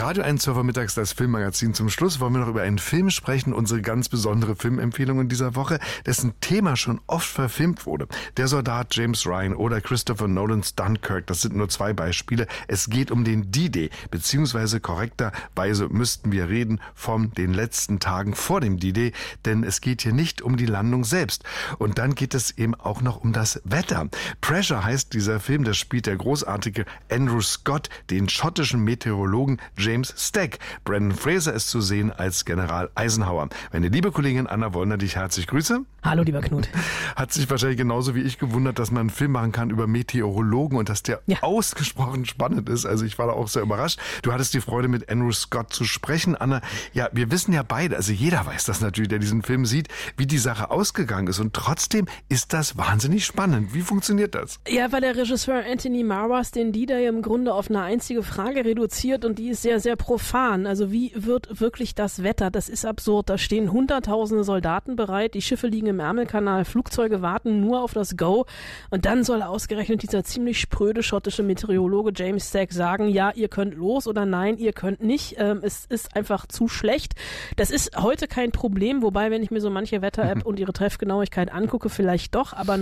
Radio 1 mittags, das Filmmagazin. Zum Schluss wollen wir noch über einen Film sprechen, unsere ganz besondere Filmempfehlung in dieser Woche, dessen Thema schon oft verfilmt wurde. Der Soldat James Ryan oder Christopher Nolans Dunkirk, das sind nur zwei Beispiele. Es geht um den D-Day, beziehungsweise korrekterweise müssten wir reden von den letzten Tagen vor dem D-Day, denn es geht hier nicht um die Landung selbst. Und dann geht es eben auch noch um das Wetter. Pressure heißt dieser Film, das spielt der großartige Andrew Scott, den schottischen Meteorologen James Stack. Brendan Fraser ist zu sehen als General Eisenhower. Meine liebe Kollegin Anna Wollner, dich herzlich grüße. Hallo, lieber Knut. Hat sich wahrscheinlich genauso wie ich gewundert, dass man einen Film machen kann über Meteorologen und dass der ausgesprochen spannend ist. Also ich war da auch sehr überrascht. Du hattest die Freude, mit Andrew Scott zu sprechen. Anna, ja, wir wissen ja beide, also jeder weiß das natürlich, der diesen Film sieht, wie die Sache ausgegangen ist. Und trotzdem ist das wahnsinnig spannend. Wie funktioniert das? Ja, weil der Regisseur Anthony Marras den D-Day im Grunde auf eine einzige Frage reduziert und die ist sehr, sehr profan. Also wie wird wirklich das Wetter? Das ist absurd. Da stehen hunderttausende Soldaten bereit, die Schiffe liegen im Ärmelkanal, Flugzeuge warten nur auf das Go und dann soll ausgerechnet dieser ziemlich spröde schottische Meteorologe James Stack sagen, ja, ihr könnt los oder nein, ihr könnt nicht. Es ist einfach zu schlecht. Das ist heute kein Problem, wobei, wenn ich mir so manche Wetter-App und ihre Treffgenauigkeit angucke, vielleicht doch, aber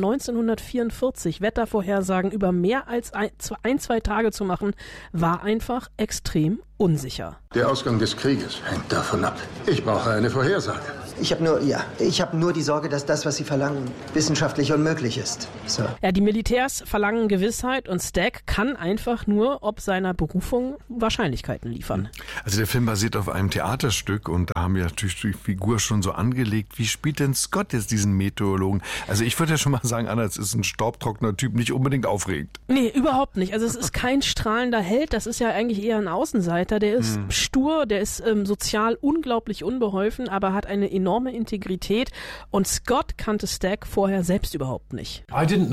1944 Wettervorhersagen über mehr als ein, zwei Tage zu machen, war einfach extrem unsicher. Der Ausgang des Krieges hängt davon ab. Ich brauche eine Vorhersage. Ich habe nur die Sorge, dass das, was Sie verlangen, wissenschaftlich unmöglich ist. So. Ja, die Militärs verlangen Gewissheit und Stack kann einfach nur ob seiner Berufung Wahrscheinlichkeiten liefern. Also der Film basiert auf einem Theaterstück und da haben wir natürlich die Figur schon so angelegt. Wie spielt denn Scott jetzt diesen Meteorologen? Also ich würde ja schon mal sagen, Anna, es ist ein staubtrockener Typ, nicht unbedingt aufregend. Nee, überhaupt nicht. Also es ist kein strahlender Held, das ist ja eigentlich eher ein Außenseiter. Der ist stur, der ist sozial unglaublich unbeholfen, aber hat eine enorme Integrität und Scott kannte Stack vorher selbst überhaupt nicht.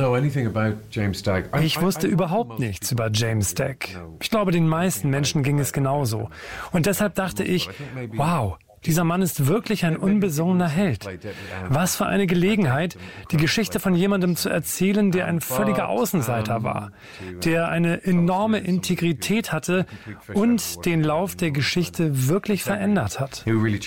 Ich wusste überhaupt nichts über James Stack. Ich glaube, den meisten Menschen ging es genauso. Und deshalb dachte ich, wow, dieser Mann ist wirklich ein unbesungener Held. Was für eine Gelegenheit, die Geschichte von jemandem zu erzählen, der ein völliger Außenseiter war, der eine enorme Integrität hatte und den Lauf der Geschichte wirklich verändert hat.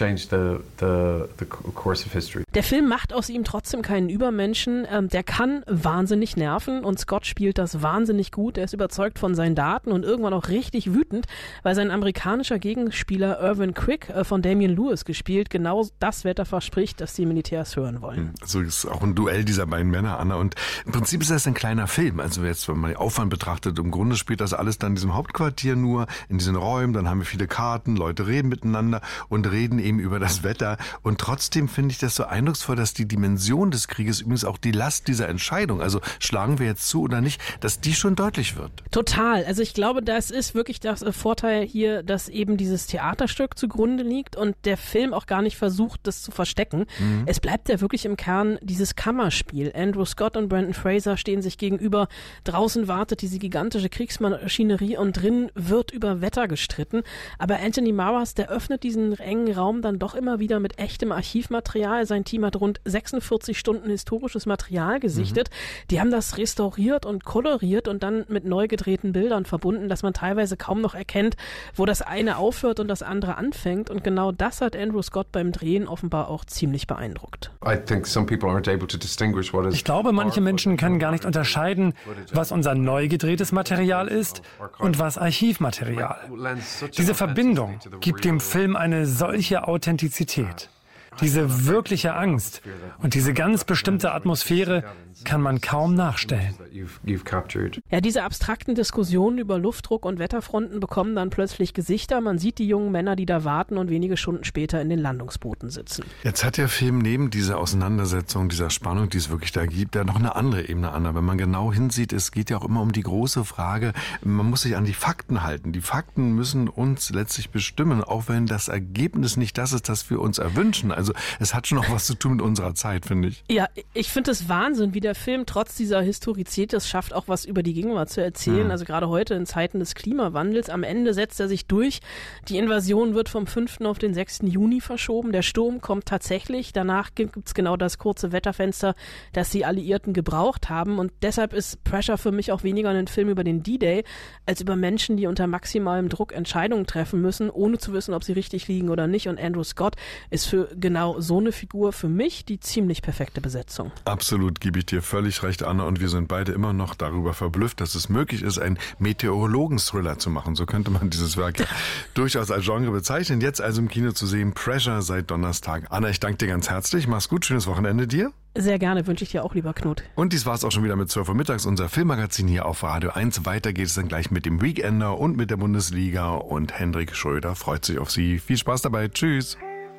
Der Film macht aus ihm trotzdem keinen Übermenschen. Der kann wahnsinnig nerven und Scott spielt das wahnsinnig gut. Er ist überzeugt von seinen Daten und irgendwann auch richtig wütend, weil sein amerikanischer Gegenspieler Irvin Quick von Damian Lewis gespielt, genau das Wetter verspricht, das die Militärs hören wollen. Also ist auch ein Duell dieser beiden Männer, Anna. Und im Prinzip ist das ein kleiner Film. Also jetzt, wenn man den Aufwand betrachtet, im Grunde spielt das alles dann in diesem Hauptquartier nur, in diesen Räumen. Dann haben wir viele Karten, Leute reden miteinander und reden eben über das Wetter. Und trotzdem finde ich das so eindrucksvoll, dass die Dimension des Krieges, übrigens auch die Last dieser Entscheidung, also schlagen wir jetzt zu oder nicht, dass die schon deutlich wird. Total. Also ich glaube, das ist wirklich das Vorteil hier, dass eben dieses Theaterstück zugrunde liegt und der Film auch gar nicht versucht, das zu verstecken. Es bleibt ja wirklich im Kern dieses Kammerspiel. Andrew Scott und Brendan Fraser stehen sich gegenüber. Draußen wartet diese gigantische Kriegsmaschinerie und drin wird über Wetter gestritten. Aber Anthony Marras, der öffnet diesen engen Raum dann doch immer wieder mit echtem Archivmaterial. Sein Team hat rund 46 Stunden historisches Material gesichtet. Die haben das restauriert und koloriert und dann mit neu gedrehten Bildern verbunden, dass man teilweise kaum noch erkennt, wo das eine aufhört und das andere anfängt. Und genau das hat Andrew Scott beim Drehen offenbar auch ziemlich beeindruckt. Ich glaube, manche Menschen können gar nicht unterscheiden, was unser neu gedrehtes Material ist und was Archivmaterial. Diese Verbindung gibt dem Film eine solche Authentizität. Diese wirkliche Angst und diese ganz bestimmte Atmosphäre kann man kaum nachstellen. Ja, diese abstrakten Diskussionen über Luftdruck und Wetterfronten bekommen dann plötzlich Gesichter. Man sieht die jungen Männer, die da warten und wenige Stunden später in den Landungsbooten sitzen. Jetzt hat der Film neben dieser Auseinandersetzung, dieser Spannung, die es wirklich da gibt, ja noch eine andere Ebene an. Wenn man genau hinsieht, es geht ja auch immer um die große Frage, man muss sich an die Fakten halten. Die Fakten müssen uns letztlich bestimmen, auch wenn das Ergebnis nicht das ist, das wir uns erwünschen. Also es hat schon auch was zu tun mit unserer Zeit, finde ich. Ja, ich finde es Wahnsinn, wie der Film trotz dieser Historizität es schafft, auch was über die Gegenwart zu erzählen. Also gerade heute in Zeiten des Klimawandels. Am Ende setzt er sich durch. Die Invasion wird vom 5. auf den 6. Juni verschoben. Der Sturm kommt tatsächlich. Danach gibt es genau das kurze Wetterfenster, das die Alliierten gebraucht haben. Und deshalb ist Pressure für mich auch weniger ein Film über den D-Day, als über Menschen, die unter maximalem Druck Entscheidungen treffen müssen, ohne zu wissen, ob sie richtig liegen oder nicht. Und Andrew Scott ist für genau so eine Figur für mich die ziemlich perfekte Besetzung. Absolut, gebe ich dir völlig recht, Anna. Und wir sind beide immer noch darüber verblüfft, dass es möglich ist, einen Meteorologen-Thriller zu machen. So könnte man dieses Werk ja durchaus als Genre bezeichnen. Jetzt also im Kino zu sehen, Pressure seit Donnerstag. Anna, ich danke dir ganz herzlich. Mach's gut, schönes Wochenende dir. Sehr gerne, wünsche ich dir auch, lieber Knut. Und dies war's auch schon wieder mit 12 Uhr mittags, unser Filmmagazin hier auf Radio 1. Weiter geht es dann gleich mit dem Weekender und mit der Bundesliga. Und Hendrik Schröder freut sich auf Sie. Viel Spaß dabei. Tschüss.